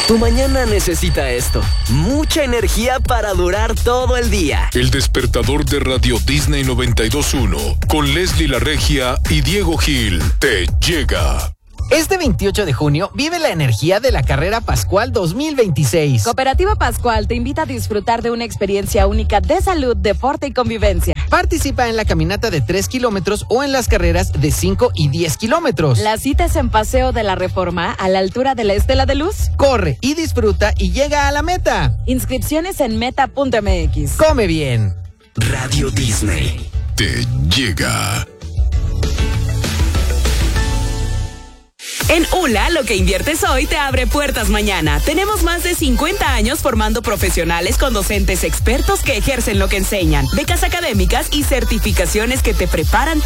Tu mañana necesita esto. Mucha energía para durar todo el día. El despertador de Radio Disney 92.1 con Leslie La Regia y Diego Gil te llega. Este 28 de junio vive la energía de la Carrera Pascual 2026. Cooperativa Pascual te invita a disfrutar de una experiencia única de salud, deporte y convivencia. Participa en la caminata de 3 kilómetros o en las carreras de 5 y 10 kilómetros. La cita es en Paseo de la Reforma, a la altura de la Estela de Luz. Corre y disfruta y llega a la meta. Inscripciones en meta.mx. Come bien. Radio Disney te llega. En ULA, lo que inviertes hoy te abre puertas mañana. Tenemos más de 50 años formando profesionales con docentes expertos que ejercen lo que enseñan, becas académicas y certificaciones que te preparan